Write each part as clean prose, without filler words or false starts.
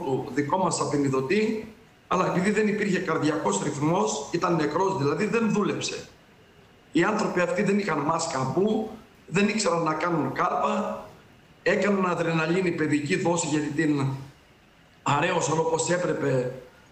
του δικό μας απεινιδωτή, αλλά επειδή δεν υπήρχε καρδιακός ρυθμός, ήταν νεκρός, δηλαδή δεν δούλεψε. Οι άνθρωποι αυτοί δεν είχαν μάσκα αμπού, δεν ήξεραν να κάνουν κάρπα, έκαναν αδρεναλίνη παιδική δόση γιατί την αρέωσαν όπως έπρεπε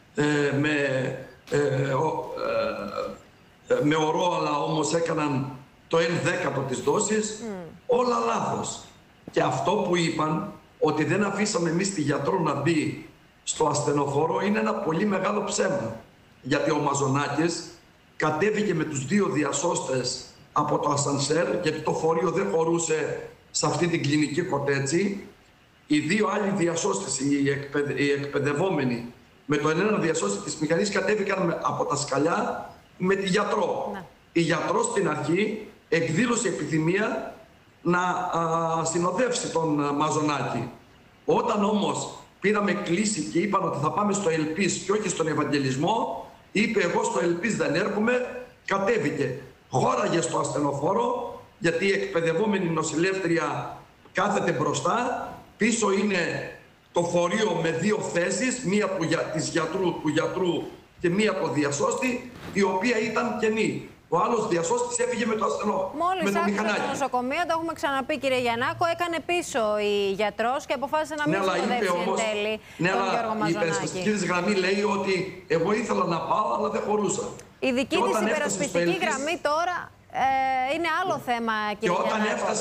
με ορό, αλλά όμως έκαναν το 1/10 της δόσης. Όλα λάθος. Και αυτό που είπαν, ότι δεν αφήσαμε εμείς τη γιατρό να μπει στο ασθενοφόρο, είναι ένα πολύ μεγάλο ψέμα. Γιατί ο Μαζονάκης κατέβηκε με τους 2 διασώστες από το ασανσέρ, γιατί το φορείο δεν χωρούσε σε αυτή την κλινική Κοτέτσι. Οι 2 άλλοι διασώστες, οι εκπαιδευόμενοι, με τον ένα διασώστη της μηχανής κατέβηκαν από τα σκαλιά με τη γιατρό. Ναι. Η γιατρό στην αρχή εκδήλωσε επιθυμία να συνοδεύσει τον Μαζονάκη. Όταν όμως πήραμε κλίση και είπαν ότι θα πάμε στο Ελπίς και όχι στον Ευαγγελισμό, είπε εγώ στο Ελπίς δεν έρχομαι, κατέβηκε. Χώραγε στο ασθενοφόρο, γιατί η εκπαιδευόμενη νοσηλεύτρια κάθεται μπροστά, πίσω είναι το φορείο με 2 θέσεις, μία του γιατρού και μία από διασώστη, η οποία ήταν κενή. Ο άλλος διασώστης έφυγε με το ασθενό. Μόλις άφησε το νοσοκομείο, το έχουμε ξαναπεί κύριε Γιαννάκο, έκανε πίσω η γιατρός και αποφάσισε να μην συνοδεύσει εν τέλει τον Γιώργο Μαζονάκη. Η υπερασπιστική γραμμή λέει ότι εγώ ήθελα να πάω, αλλά δεν χωρούσα. Η δική της υπερασπιστική γραμμή τώρα είναι άλλο θέμα, κύριε Γιαννάκο. Και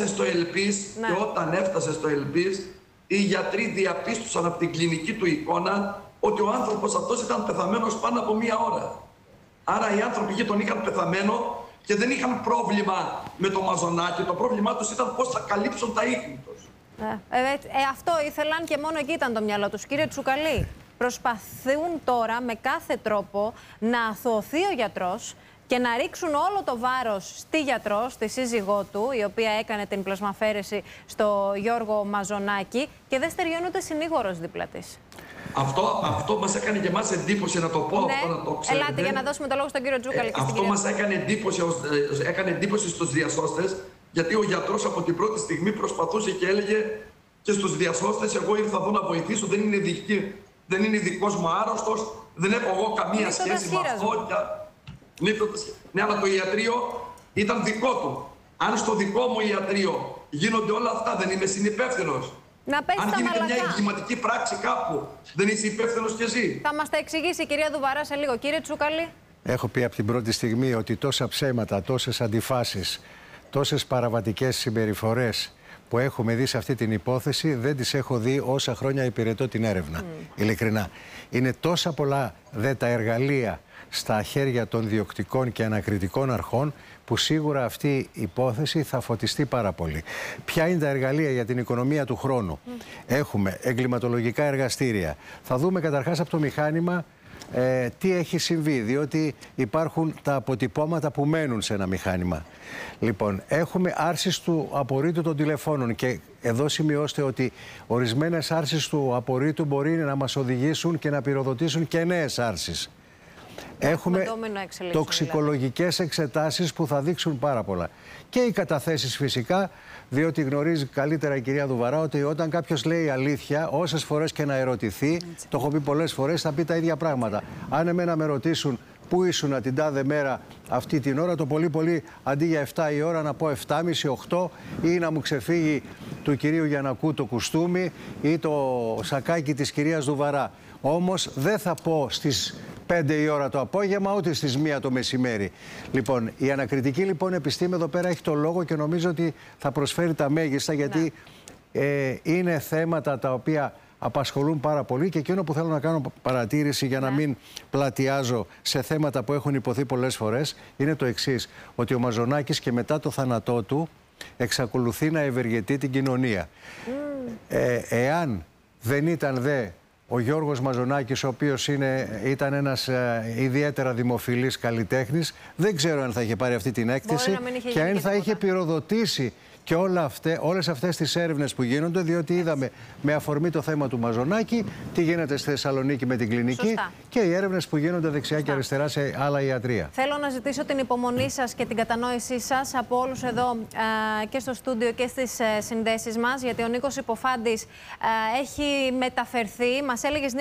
όταν έφτασε στο Ελπίς, οι γιατροί διαπίστωσαν από την κλινική του εικόνα ότι ο άνθρωπος αυτός ήταν πεθαμένος πάνω από 1 ώρα. Άρα οι άνθρωποι εκεί τον είχαν πεθαμένο και δεν είχαν πρόβλημα με το Μαζονάκη. Το πρόβλημά τους ήταν πώς θα καλύψουν τα ίχνη τους. Αυτό ήθελαν και μόνο εκεί ήταν το μυαλό τους. Κύριε Τσουκαλή, προσπαθούν τώρα με κάθε τρόπο να αθωωωθεί ο γιατρός και να ρίξουν όλο το βάρος στη γιατρό, στη σύζυγό του, η οποία έκανε την πλασμαφέρεση στο Γιώργο Μαζονάκη και δεν στεριώνει ούτε συνήγορος δίπλα της. Αυτό μας έκανε και εμάς εντύπωση, να το πω, ναι. αυτό να το ξέρετε. Ελάτε για να δώσουμε το λόγο στον κύριο Τσούκαλη και στην αυτό μας έκανε εντύπωση στους διασώστες, γιατί ο γιατρός από την πρώτη στιγμή προσπαθούσε και έλεγε και στους διασώστες, εγώ ήρθα εδώ να βοηθήσω, δεν είναι δικός μου άρρωστος, δεν έχω εγώ καμία σχέση με αυτό. Ναι, αλλά το ιατρείο ήταν δικό του. Αν στο δικό μου ιατρείο γίνονται όλα αυτά, δεν είμαι συνυπεύθυνος. Αν γίνεται μια εγκληματική πράξη κάπου, δεν είσαι υπεύθυνος κι εσύ. Θα μας τα εξηγήσει η κυρία Δουβαρά σε λίγο. Κύριε Τσούκαλη. Έχω πει από την πρώτη στιγμή ότι τόσα ψέματα, τόσες αντιφάσεις, τόσες παραβατικές συμπεριφορές που έχουμε δει σε αυτή την υπόθεση δεν τις έχω δει όσα χρόνια υπηρετώ την έρευνα. Ειλικρινά. Είναι τόσα πολλά τα εργαλεία στα χέρια των διοκτικών και ανακριτικών αρχών που σίγουρα αυτή η υπόθεση θα φωτιστεί πάρα πολύ. Ποια είναι τα εργαλεία για την οικονομία του χρόνου? Έχουμε εγκληματολογικά εργαστήρια. Θα δούμε καταρχάς από το μηχάνημα τι έχει συμβεί, διότι υπάρχουν τα αποτυπώματα που μένουν σε ένα μηχάνημα. Λοιπόν, έχουμε άρσεις του απορρίτου των τηλεφώνων και εδώ σημειώστε ότι ορισμένες άρσεις του απορρίτου μπορεί να μας οδηγήσουν και να πυροδοτήσουν και νέες άρσεις. Έχουμε τοξικολογικές εξετάσεις που θα δείξουν πάρα πολλά. Και οι καταθέσεις φυσικά, διότι γνωρίζει καλύτερα η κυρία Δουβαρά ότι όταν κάποιος λέει αλήθεια, όσες φορές και να ερωτηθεί, το έχω πει πολλές φορές, θα πει τα ίδια πράγματα. Αν εμένα με ρωτήσουν πού ήσουν την τάδε μέρα αυτή την ώρα, το πολύ πολύ αντί για 7 η ώρα να πω 7.30, 8 ή να μου ξεφύγει του κυρίου Γιαννακού το κουστούμι ή το σακάκι της κυρίας Δουβαρά. Όμως δεν θα πω στις 5 η ώρα το απόγευμα, ούτε στις 1 το μεσημέρι. Λοιπόν, η ανακριτική λοιπόν επιστήμη εδώ πέρα έχει το λόγο και νομίζω ότι θα προσφέρει τα μέγιστα, γιατί είναι θέματα τα οποία απασχολούν πάρα πολύ και εκείνο που θέλω να κάνω παρατήρηση για να μην πλατιάζω σε θέματα που έχουν υποθεί πολλές φορές είναι το εξής, ότι ο Μαζονάκης και μετά το θάνατό του εξακολουθεί να ευεργετεί την κοινωνία. Εάν δεν ήταν ο Γιώργος Μαζονάκης, ο οποίος ήταν ένας ιδιαίτερα δημοφιλής καλλιτέχνης, δεν ξέρω αν θα είχε πάρει αυτή την έκθεση και αν θα είχε πυροδοτήσει και όλες αυτές τις έρευνες που γίνονται, διότι είδαμε με αφορμή το θέμα του Μαζονάκη τι γίνεται στη Θεσσαλονίκη με την κλινική και οι έρευνες που γίνονται δεξιά και αριστερά σε άλλα ιατρεία. Θέλω να ζητήσω την υπομονή σας και την κατανόησή σας από όλους εδώ και στο στούντιο και στις συνδέσεις μας, γιατί ο Νίκος Υποφάντης έχει μεταφερθεί. Μας έλεγες,